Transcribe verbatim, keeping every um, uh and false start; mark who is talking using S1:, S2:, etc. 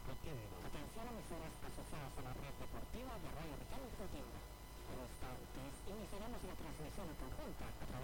S1: Atención emisoras asociadas a la red deportiva de Radio Vital Tienda. En instantes iniciaremos la transmisión conjunta a través